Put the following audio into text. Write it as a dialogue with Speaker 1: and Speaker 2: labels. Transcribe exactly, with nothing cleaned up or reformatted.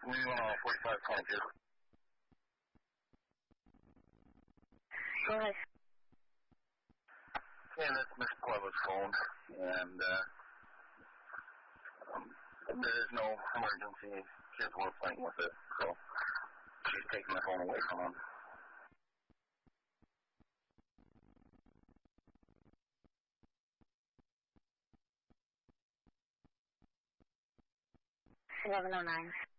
Speaker 1: We went on forty-five twenty-two.
Speaker 2: Go ahead.
Speaker 1: Yeah, that's Miss Puebla's phone, and uh, um, there is no emergency. Kids were playing with it, so she's taking the phone away from him.
Speaker 2: eleven oh nine.